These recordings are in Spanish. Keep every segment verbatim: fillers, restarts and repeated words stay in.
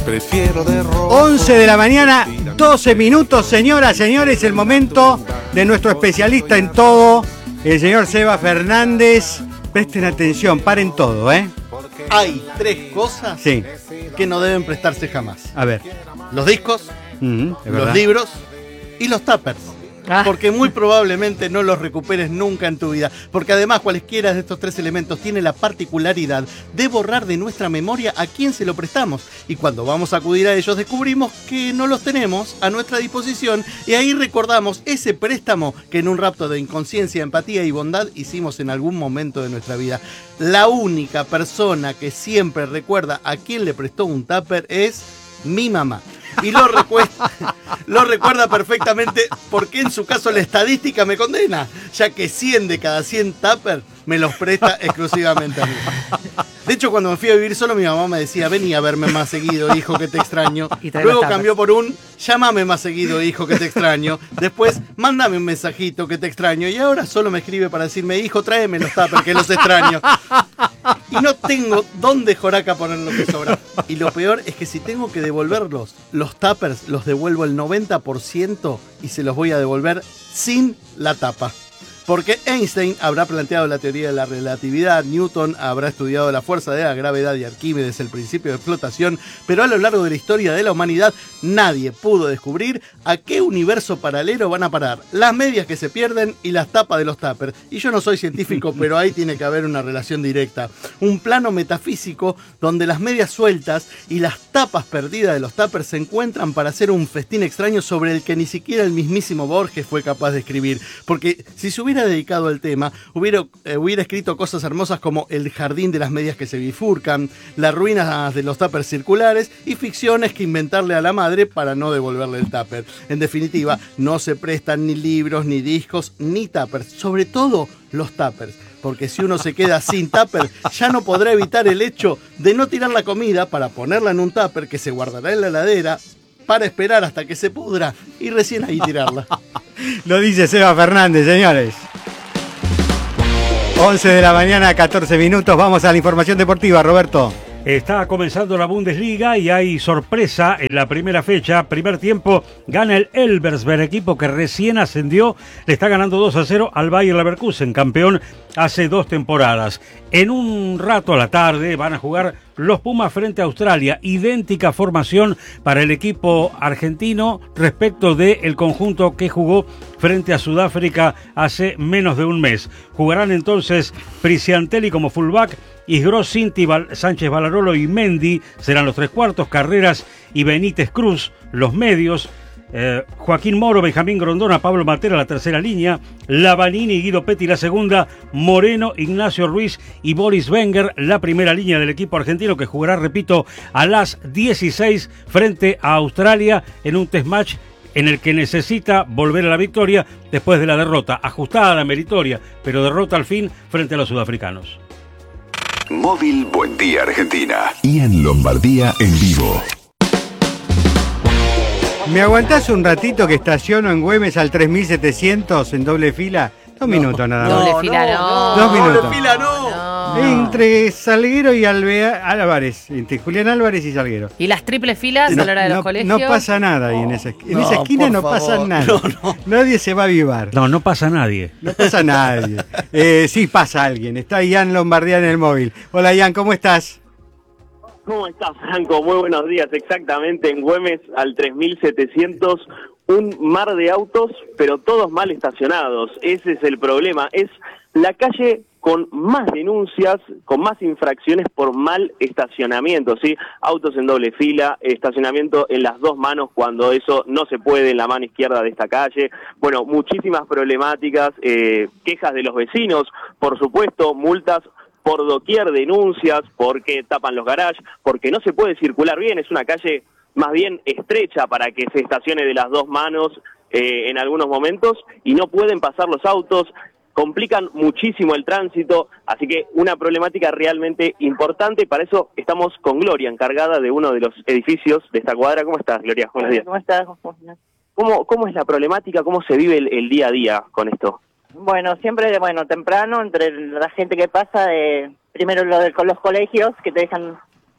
Prefiero de rojo. once de la mañana, doce minutos, señoras, señores, el momento de nuestro especialista en todo, el señor Seba Fernández. Presten atención, paren todo, ¿eh? Hay tres cosas Sí. que no deben prestarse jamás. A ver. Los discos, Uh-huh, es los verdad. libros y los tuppers. Ah. Porque muy probablemente no los recuperes nunca en tu vida. Porque además cualesquiera de estos tres elementos tiene la particularidad de borrar de nuestra memoria a quién se lo prestamos. Y cuando vamos a acudir a ellos descubrimos que no los tenemos a nuestra disposición. Y ahí recordamos ese préstamo que en un rapto de inconsciencia, empatía y bondad hicimos en algún momento de nuestra vida. La única persona que siempre recuerda a quién le prestó un tupper es mi mamá. Y lo recuerda, lo recuerda perfectamente porque en su caso la estadística me condena, ya que cien de cada cien tuppers me los presta exclusivamente a mí. De hecho, cuando me fui a vivir solo, mi mamá me decía, vení a verme más seguido, hijo, que te extraño. Y trae Luego los tuppers. cambió por un, llámame más seguido, hijo, que te extraño. Después, mándame un mensajito, que te extraño. Y ahora solo me escribe para decirme, hijo, tráeme los tuppers, que los extraño. Y no tengo dónde joraca poner lo que sobra. Y lo peor es que si tengo que devolverlos, los tuppers los devuelvo el noventa por ciento y se los voy a devolver sin la tapa. Porque Einstein habrá planteado la teoría de la relatividad, Newton habrá estudiado la fuerza de la gravedad y Arquímedes el principio de flotación, pero a lo largo de la historia de la humanidad nadie pudo descubrir a qué universo paralelo van a parar las medias que se pierden y las tapas de los tuppers. Y yo no soy científico, pero ahí tiene que haber una relación directa. Un plano metafísico donde las medias sueltas y las tapas perdidas de los tuppers se encuentran para hacer un festín extraño sobre el que ni siquiera el mismísimo Borges fue capaz de escribir. Porque si se hubiera dedicado al tema, hubiera, eh, hubiera escrito cosas hermosas como el jardín de las medias que se bifurcan, las ruinas de los tuppers circulares y ficciones que inventarle a la madre para no devolverle el tupper. En definitiva, no se prestan ni libros, ni discos, ni tuppers, sobre todo los tuppers. Porque si uno se queda sin tupper, ya no podrá evitar el hecho de no tirar la comida para ponerla en un tupper que se guardará en la heladera para esperar hasta que se pudra y recién ahí tirarla. Lo dice Seba Fernández, señores. once de la mañana, catorce minutos. Vamos a la información deportiva, Roberto. Está comenzando la Bundesliga y hay sorpresa en la primera fecha. Primer tiempo gana el Elversberg, equipo que recién ascendió. Le está ganando dos a cero al Bayer Leverkusen, campeón hace dos temporadas. En un rato a la tarde van a jugar los Pumas frente a Australia. Idéntica formación para el equipo argentino respecto del conjunto que jugó frente a Sudáfrica hace menos de un mes. Jugarán entonces Prisiantelli como fullback, Isgros, Cinti, Val- Sánchez Balarolo y Mendy serán los tres cuartos, Carreras y Benítez Cruz los medios, eh, Joaquín Moro, Benjamín Grondona, Pablo Matera la tercera línea, Lavanini y Guido Petti la segunda, Moreno, Ignacio Ruiz y Boris Wenger la primera línea del equipo argentino que jugará, repito, a las dieciséis frente a Australia en un test match en el que necesita volver a la victoria después de la derrota, ajustada, meritoria, pero derrota al fin frente a los sudafricanos. Móvil Buen Día Argentina. Ian Lombardía en vivo. ¿Me aguantás un ratito que estaciono en Güemes al tres mil setecientos en doble fila? Dos No, minutos nada más. Doble No, fila no, no. Dos minutos. Doble fila no. No. Entre Salguero y Alvea- Álvarez, entre Julián Álvarez y Salguero. ¿Y las triples filas No, a la hora de los no- colegios? no pasa nada ahí en esa, esqui- en No, esa esquina, por no favor. pasa nada. No, no. Nadie se va a avivar. No, no pasa nadie. No pasa nadie. Eh, sí, pasa alguien. Está Ian Lombardía en el móvil. Hola Ian, ¿cómo estás? ¿Cómo estás, Franco? Muy buenos días. Exactamente, en Güemes al tres mil setecientos, un mar de autos, pero todos mal estacionados. Ese es el problema. Es la calle con más denuncias, con más infracciones por mal estacionamiento, ¿sí? Autos en doble fila, estacionamiento en las dos manos cuando eso no se puede en la mano izquierda de esta calle. Bueno, muchísimas problemáticas, eh, quejas de los vecinos, por supuesto, multas por doquier, denuncias, porque tapan los garages, porque no se puede circular bien, es una calle más bien estrecha para que se estacione de las dos manos eh, en algunos momentos y no pueden pasar los autos, complican muchísimo el tránsito, así que una problemática realmente importante. Para eso estamos con Gloria, encargada de uno de los edificios de esta cuadra. ¿Cómo estás, Gloria? Buenos días. ¿Cómo estás? ¿Cómo, cómo es la problemática? ¿Cómo se vive el, el día a día con esto? Bueno, siempre, bueno, temprano, entre la gente que pasa, eh, primero lo de con los colegios, que te dejan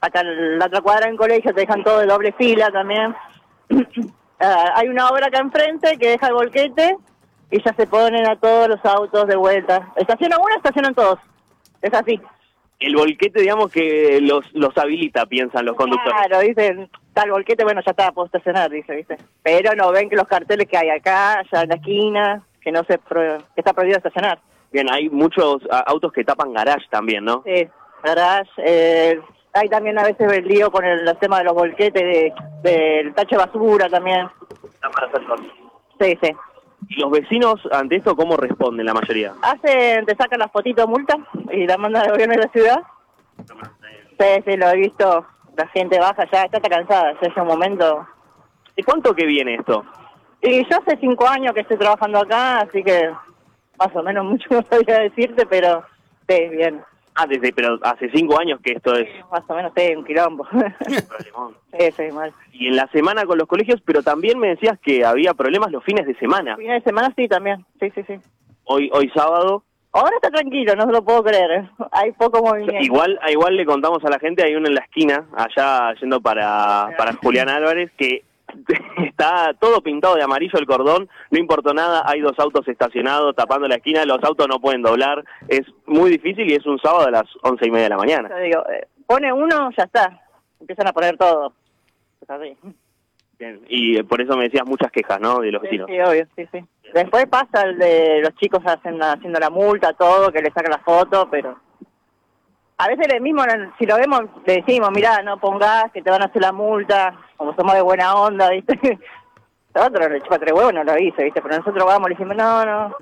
acá en la otra cuadra en colegio te dejan todo de doble fila también. uh, hay una obra acá enfrente que deja el volquete y ya se ponen a todos los autos de vuelta. Estaciona uno, estacionan todos. Es así. El volquete, digamos que los los habilita, piensan los conductores. Claro, dicen, tal volquete, bueno, ya está, puedo estacionar, dice, ¿viste? Pero no ven que los carteles que hay acá, allá en la esquina, que no se pro- que está prohibido estacionar. Bien, hay muchos a, autos que tapan garage también, ¿no? Sí, garage, eh, hay también a veces el lío con el, el tema de los volquetes, de, del tacho de basura también. Sí, sí. ¿Y los vecinos ante esto cómo responden la mayoría? Hacen, te sacan las fotitos de multa y la mandan al gobierno de la ciudad. Sí, sí, lo he visto. La gente baja ya, está cansada, ya es un momento. ¿Y cuánto que viene esto? Y yo hace cinco años que estoy trabajando acá, así que más o menos mucho no sabía decirte, pero sí, bien. Ah, desde, pero hace cinco años que esto es... Más o menos, sí, un quilombo. Problemón. Sí, sí, mal. Y en la semana con los colegios, pero también me decías que había problemas los fines de semana. Fines de semana sí, también, sí, sí, sí. Hoy hoy sábado. Ahora está tranquilo, no se lo puedo creer, ¿eh? Hay poco movimiento. Igual igual le contamos a la gente, hay uno en la esquina, allá yendo para, para Julián Álvarez, que está todo pintado de amarillo el cordón, no importó nada, hay dos autos estacionados tapando la esquina, los autos no pueden doblar, es muy difícil y es un sábado a las once y media de la mañana. Yo digo, eh, pone uno, ya está, empiezan a poner todo. Es así. Bien. Y por eso me decías muchas quejas, ¿no?, de los Sí, vecinos. sí, obvio, sí, sí. Después pasa el de los chicos hacen, haciendo la multa, todo, que le sacan la foto, pero... A veces le mismo, si lo vemos, le decimos, mirá, no pongas, que te van a hacer la multa, como somos de buena onda, ¿viste? Nosotros le chupa tres huevos, no lo hice, ¿viste? Pero nosotros vamos, le decimos, no, no.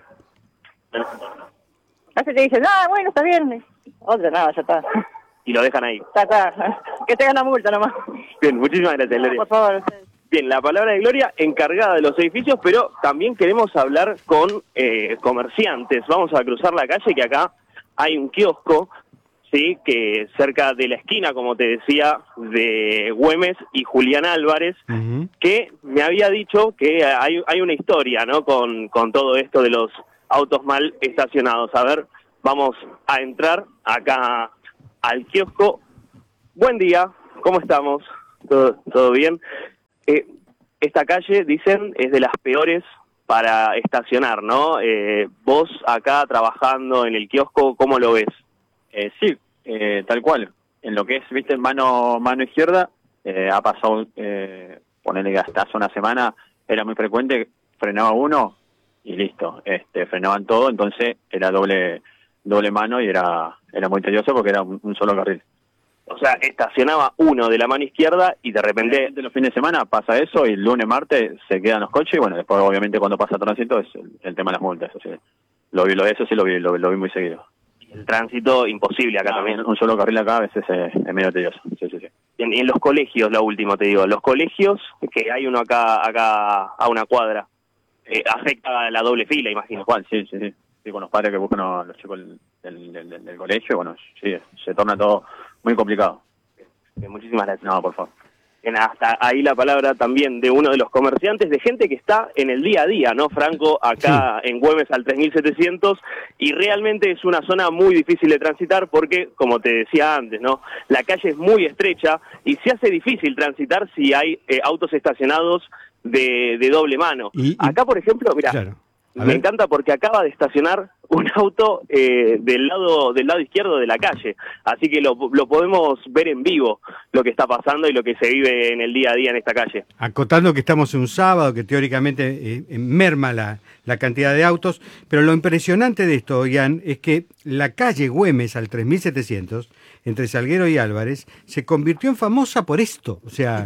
A veces te dicen, ah, bueno, está bien. Otro, nada, ya está. Y lo dejan ahí. Ya está. Que te hagan la multa nomás. Bien, muchísimas gracias, Gloria. Por favor. Bien, la palabra de Gloria, encargada de los edificios, pero también queremos hablar con eh, comerciantes. Vamos a cruzar la calle, que acá hay un kiosco, sí, que cerca de la esquina, como te decía, de Güemes y Julián Álvarez, uh-huh. que me había dicho que hay, hay una historia, ¿no?, con, con todo esto de los autos mal estacionados. A ver, vamos a entrar acá al kiosco. Buen día, ¿cómo estamos? ¿Todo, todo bien? Eh, esta calle, dicen, es de las peores para estacionar, ¿no? Eh, vos acá trabajando en el kiosco, ¿cómo lo ves? Eh, sí, eh, tal cual. En lo que es, viste, mano mano izquierda, eh, ha pasado, eh, ponerle hasta hace una semana, era muy frecuente, frenaba uno y listo, este, frenaban todo, entonces era doble doble mano y era era muy tedioso porque era un, un solo carril. O sea, estacionaba uno de la mano izquierda y de repente... De los fines de semana pasa eso y el lunes, martes se quedan los coches y bueno, después obviamente cuando pasa tránsito es el, el tema de las multas, eso sí. Lo vi, lo, eso sí lo vi, lo, lo vi muy seguido. El tránsito imposible acá no, también. Un solo carril acá a veces es, es medio tedioso. Sí, sí, sí. En, en los colegios, lo último te digo, los colegios, que hay uno acá acá a una cuadra, eh, afecta a la doble fila, imagino. ¿Cuál? Sí, sí, sí. Sí, con los padres que buscan a los chicos del, del, del, del colegio, bueno, sí, se torna todo muy complicado. Bien, muchísimas gracias. No, por favor. Bien, hasta ahí la palabra también de uno de los comerciantes, de gente que está en el día a día, ¿no, Franco? Acá sí. En Güemes al tres mil setecientos, y realmente es una zona muy difícil de transitar porque, como te decía antes, ¿no?, la calle es muy estrecha y se hace difícil transitar si hay eh, autos estacionados de, de doble mano. Y, y... Acá, por ejemplo, mira, claro. Me ver. encanta porque acaba de estacionar un auto eh, del lado del lado izquierdo de la calle, así que lo, lo podemos ver en vivo, lo que está pasando y lo que se vive en el día a día en esta calle. Acotando que estamos en un sábado, que teóricamente eh, merma la, la cantidad de autos, pero lo impresionante de esto, Ian, es que la calle Güemes al tres mil setecientos, entre Salguero y Álvarez, se convirtió en famosa por esto, o sea...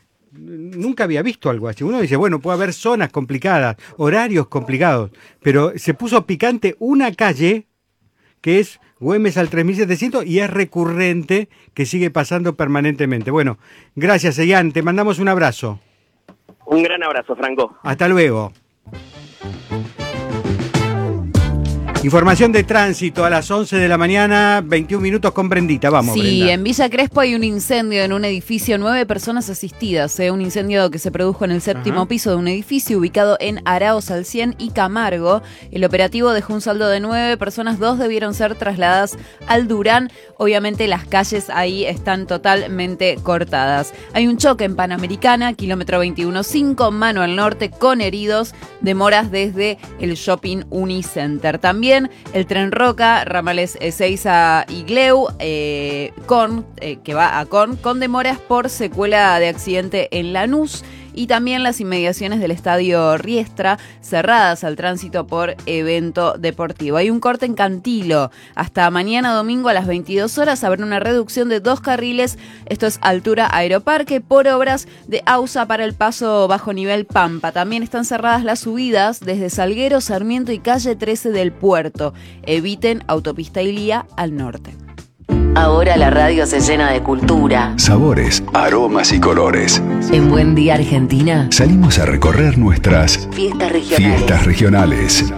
Nunca había visto algo así. Uno dice, bueno, puede haber zonas complicadas, horarios complicados, pero se puso picante una calle que es Güemes al tres mil setecientos y es recurrente, que sigue pasando permanentemente. Bueno, gracias, Ian, te mandamos un abrazo. Un gran abrazo, Franco. Hasta luego. Información de tránsito a las once de la mañana, veintiún minutos con Brendita. Vamos, Sí, Brenda. en Villa Crespo hay un incendio en un edificio, nueve personas asistidas. ¿eh? Un incendio que se produjo en el séptimo Ajá. piso de un edificio ubicado en Araos, Alcien y Camargo. El operativo dejó un saldo de nueve personas, dos debieron ser trasladadas al Durán. Obviamente las calles ahí están totalmente cortadas. Hay un choque en Panamericana, kilómetro veintiuno cinco, mano al norte, con heridos, demoras desde el Shopping Unicenter. También el tren Roca, ramales Ezeiza y Gleu, eh, con, eh, que va a Con, con demoras por secuela de accidente en Lanús. Y también las inmediaciones del Estadio Riestra, cerradas al tránsito por evento deportivo. Hay un corte en Cantilo. Hasta mañana domingo a las veintidós horas habrá una reducción de dos carriles. Esto es altura Aeroparque por obras de AUSA para el paso bajo nivel Pampa. También están cerradas las subidas desde Salguero, Sarmiento y calle trece del Puerto. Eviten autopista Ilía al norte. Ahora la radio se llena de cultura. Sabores, aromas y colores. En Buen Día Argentina, Salimos a recorrer nuestras fiestas regionales. fiestas regionales.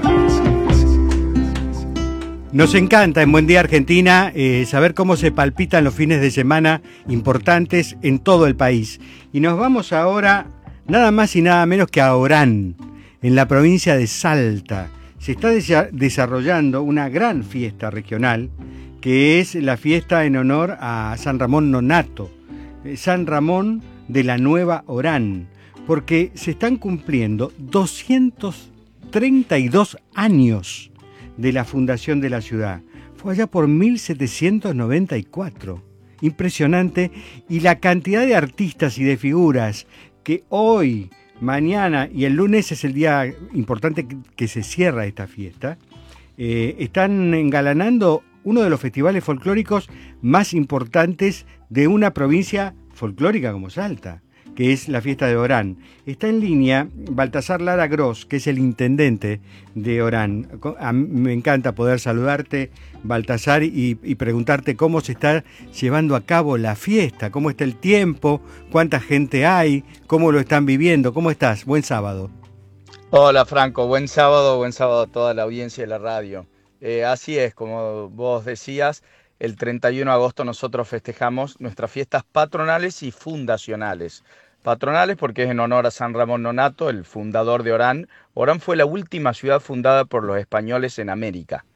Nos encanta en Buen Día Argentina eh, saber cómo se palpitan los fines de semana importantes en todo el país. Y nos vamos ahora nada más y nada menos que a Orán, en la provincia de Salta. Se está desa- desarrollando una gran fiesta regional, que es la fiesta en honor a San Ramón Nonato, San Ramón de la Nueva Orán, porque se están cumpliendo doscientos treinta y dos años de la fundación de la ciudad. Fue allá por mil setecientos noventa y cuatro. Impresionante. Y la cantidad de artistas y de figuras que hoy, mañana y el lunes es el día importante que se cierra esta fiesta, eh, están engalanando uno de los festivales folclóricos más importantes de una provincia folclórica como Salta, que es la fiesta de Orán. Está en línea Baltasar Lara Gross, que es el intendente de Orán. A mí me encanta poder saludarte, Baltasar, y, y preguntarte cómo se está llevando a cabo la fiesta, cómo está el tiempo, cuánta gente hay, cómo lo están viviendo. ¿Cómo estás? Buen sábado. Hola Franco, buen sábado, buen sábado a toda la audiencia de la radio. Eh, así es, como vos decías, el treinta y uno de agosto nosotros festejamos nuestras fiestas patronales y fundacionales. Patronales porque es en honor a San Ramón Nonato, el fundador de Orán. Orán fue la última ciudad fundada por los españoles en América.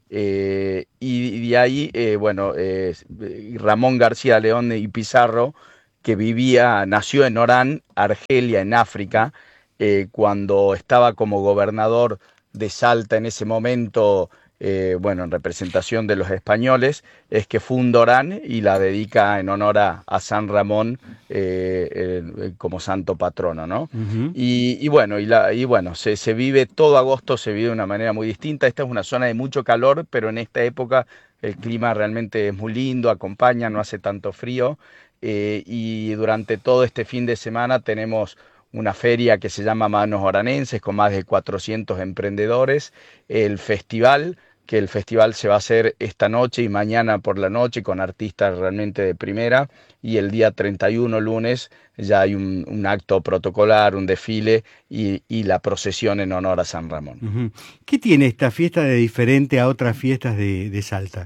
Eh, y de ahí, eh, bueno, eh, Ramón García León y Pizarro, que vivía, nació en Orán, Argelia, en África, eh, cuando estaba como gobernador de Salta en ese momento, eh, bueno, en representación de los españoles, es que funda Orán y la dedica en honor a, a San Ramón eh, eh, como santo patrono, ¿no? Uh-huh. Y, y bueno, y, la, y bueno se, se vive, todo agosto se vive de una manera muy distinta. Esta es una zona de mucho calor, pero en esta época el clima realmente es muy lindo, acompaña, no hace tanto frío, eh, y durante todo este fin de semana tenemos una feria que se llama Manos Oranenses con más de cuatrocientos emprendedores, el festival, que el festival se va a hacer esta noche y mañana por la noche con artistas realmente de primera, y el día treinta y uno, lunes, ya hay un, un acto protocolar, un desfile y, y la procesión en honor a San Ramón. Uh-huh. ¿Qué tiene esta fiesta de diferente a otras fiestas de, de Salta?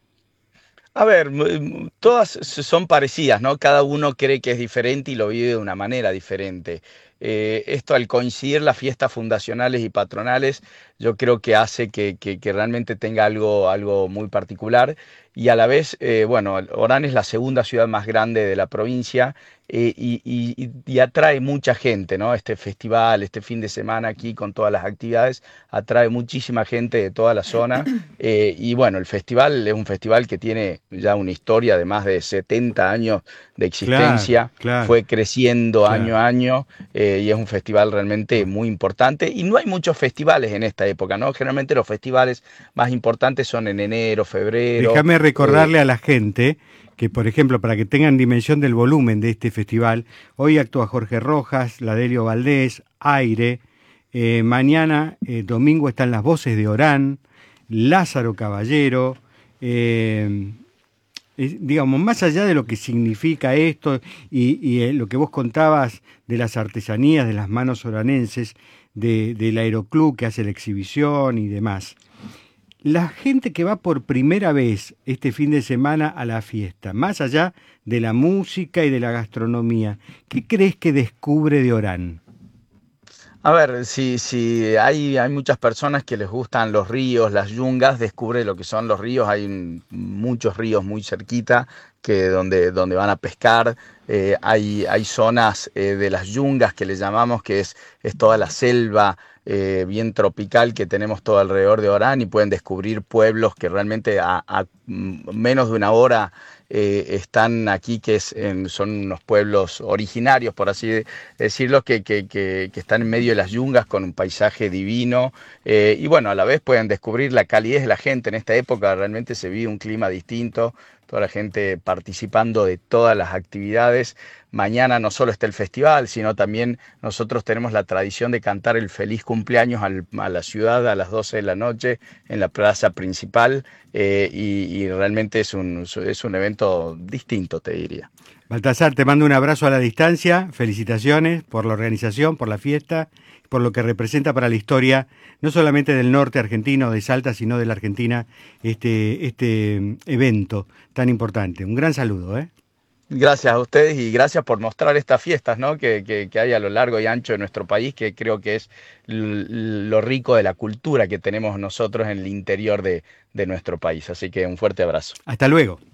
A ver, todas son parecidas, ¿no? Cada uno cree que es diferente y lo vive de una manera diferente. Eh, esto al coincidir las fiestas fundacionales y patronales, yo creo que hace que, que, que realmente tenga algo, algo muy particular. Y a la vez, eh, bueno, Orán es la segunda ciudad más grande de la provincia eh, y, y, y atrae mucha gente, ¿no? Este festival, este fin de semana aquí con todas las actividades, atrae muchísima gente de toda la zona. Eh, y bueno, el festival es un festival que tiene ya una historia de más de setenta años de existencia. Claro, claro, fue creciendo claro. año a año eh, y es un festival realmente muy importante. Y no hay muchos festivales en esta época, ¿no? Generalmente los festivales más importantes son en enero, febrero. Déjame recordarle eh, a la gente que, por ejemplo, para que tengan dimensión del volumen de este festival, hoy actúa Jorge Rojas, Ladelio Valdés, Aire, eh, mañana, eh, domingo, están las voces de Orán, Lázaro Caballero, eh, eh, digamos, más allá de lo que significa esto y, y eh, lo que vos contabas de las artesanías, de las manos oranenses, de, del aeroclub que hace la exhibición y demás, La gente que va por primera vez este fin de semana a la fiesta, más allá de la música y de la gastronomía, ¿qué crees que descubre de Orán? A ver, si, si hay, hay muchas personas que les gustan los ríos, las yungas, descubre lo que son los ríos. Hay un- muchos ríos muy cerquita que donde, donde van a pescar. Eh, hay, hay zonas eh, de las yungas que le llamamos, que es, es toda la selva eh, bien tropical que tenemos todo alrededor de Orán, y pueden descubrir pueblos que realmente a, a menos de una hora eh, están aquí, que es en- son unos pueblos originarios, por así de- decirlo, que, que, que, que están en medio de las yungas con un paisaje divino. Eh, y bueno, a la vez pueden descubrir la calidez de la gente. En esta época realmente se vive un clima distinto, toda la gente participando de todas las actividades. Mañana no solo está el festival, sino también nosotros tenemos la tradición de cantar el feliz cumpleaños al- a la ciudad a las doce de la noche en la plaza principal, eh, y, y realmente es un, es un evento distinto, te diría. Baltasar, te mando un abrazo a la distancia, felicitaciones por la organización, por la fiesta, por lo que representa para la historia, no solamente del norte argentino, de Salta, sino de la Argentina, este, este evento tan importante. Un gran saludo, ¿eh? Gracias a ustedes y gracias por mostrar estas fiestas, ¿no? que, que, que hay a lo largo y ancho de nuestro país, que creo que es l- lo rico de la cultura que tenemos nosotros en el interior de, de nuestro país. Así que un fuerte abrazo. Hasta luego.